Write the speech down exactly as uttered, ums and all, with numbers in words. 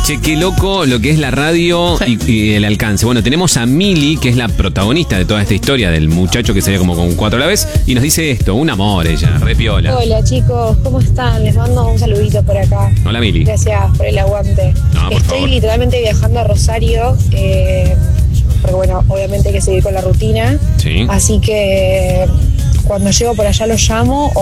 Che, qué loco lo que es la radio Sí. y, y el alcance. Bueno, tenemos a Mili, que es la protagonista de toda esta historia del muchacho que salía como con cuatro a la vez, y nos dice esto, un amor ella, re piola. Hola chicos, ¿cómo están? Les mando un saludito por acá. Hola, Mili. Gracias por el aguante. No, por Estoy favor. literalmente viajando a Rosario, eh, porque bueno, obviamente hay que seguir con la rutina. Sí. Así que cuando llego por allá los llamo